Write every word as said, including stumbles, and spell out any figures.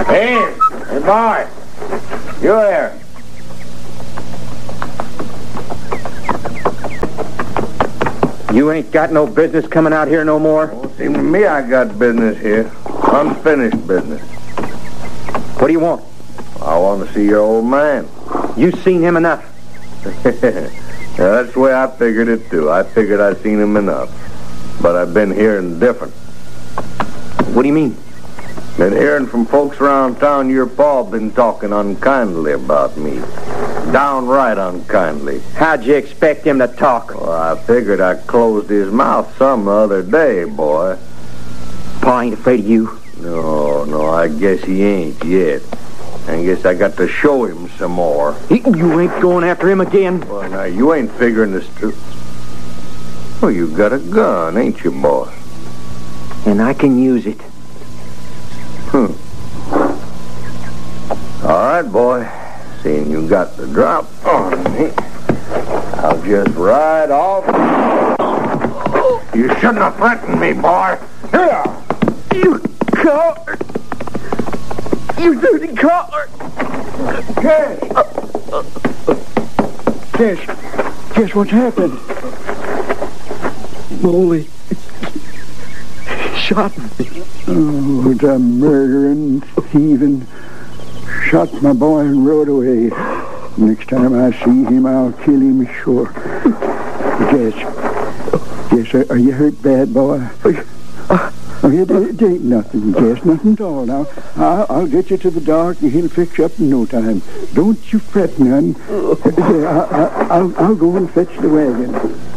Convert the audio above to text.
Hey, hey, boy. You there. You ain't got no business coming out here no more? Well, seems to me I got business here. Unfinished business. What do you want? I want to see your old man. You seen him enough. Yeah, that's the way I figured it, too. I figured I'd seen him enough. But I've been hearing different. What do you mean? Been hearing from folks around town your pa been talking unkindly about me. Downright unkindly. How'd you expect him to talk? Well, I figured I closed his mouth some other day, boy. Pa ain't afraid of you? No, no, I guess he ain't yet. I guess I got to show him some more. You ain't going after him again? Well, now, you ain't figuring this too. Well, you got a gun, ain't you, boy? And I can use it. Hmm. All right, boy. Seeing you got the drop on me, I'll just ride off. You shouldn't have threatened me, boy. Here! You coward! You dirty coward! Cash! Cash! Cash, what's happened? Moley shot me. Oh, the murdering, thieving. Shot my boy and rode away. Next time I see him, I'll kill him, sure. Yes. Yes, are, are you hurt bad, boy? Oh, it, it ain't nothing, Jess, nothing at all. Now, I'll, I'll get you to the doctor. He'll fix you up in no time. Don't you fret none. I, I, I'll, I'll go and fetch the wagon.